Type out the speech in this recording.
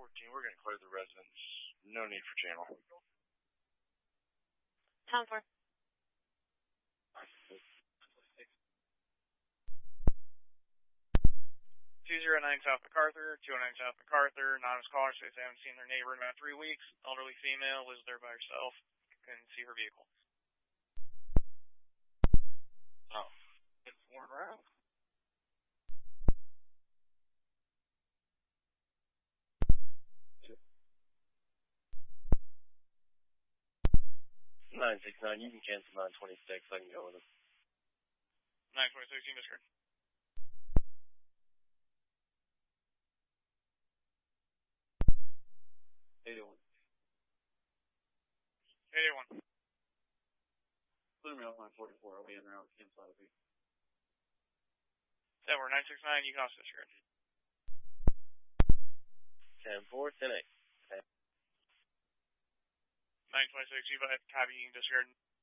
14, we're going to clear the residence. No need for channel. Town 4. 209 South MacArthur, 209 South MacArthur, anonymous caller says they haven't seen their neighbor in about 3 weeks. Elderly female lives there by herself. Couldn't see her vehicle. Oh, it's worn around. (969), you can cancel 926. I can go with it. 926, you misheard. 881. 881. Put me on line 44. I'll be in there. I'll cancel out of you. That were 969, you can also disregard. 10-4, 10-8. 926, you've had copy, you can disregard.